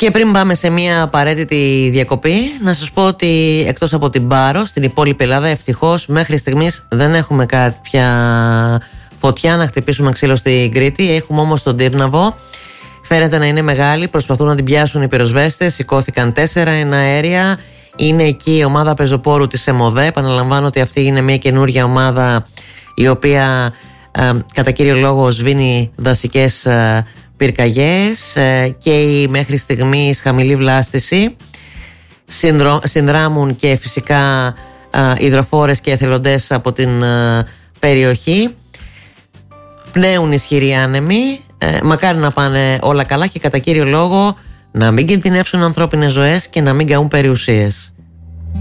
Και πριν πάμε σε μια απαραίτητη διακοπή, να σας πω ότι εκτός από την Πάρο, στην υπόλοιπη Ελλάδα, ευτυχώς μέχρι στιγμής δεν έχουμε κάποια φωτιά να χτυπήσουμε ξύλο στην Κρήτη. Έχουμε όμως τον Τύρναβο. Φαίνεται να είναι μεγάλη, προσπαθούν να την πιάσουν οι πυροσβέστες. Σηκώθηκαν 4 εναέρια. Είναι εκεί η ομάδα πεζοπόρου της ΕΜΟΔΕ. Επαναλαμβάνω ότι αυτή είναι μια καινούργια ομάδα η οποία κατά κύριο λόγο σβήνει δασικές πυρκαγιές και η μέχρι στιγμής χαμηλή βλάστηση. Συνδράμουν και φυσικά υδροφόρες και εθελοντές από την περιοχή. Πνέουν ισχυροί άνεμοι. Μακάρι να πάνε όλα καλά και κατά κύριο λόγο να μην κινδυνεύσουν ανθρώπινες ζωές και να μην καούν περιουσίες.